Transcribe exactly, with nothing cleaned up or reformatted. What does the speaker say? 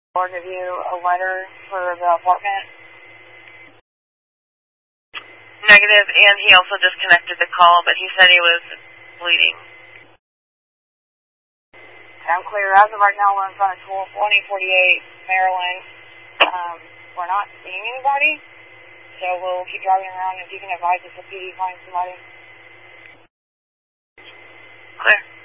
Or give you a letter for the apartment? Negative, and he also disconnected the call, but he said he was bleeding. I'm clear. As of right now, we're in front of twenty forty-eight Maryland. Um, we're not seeing anybody, so we'll keep driving around. If you can advise us if P D finds somebody. Clear.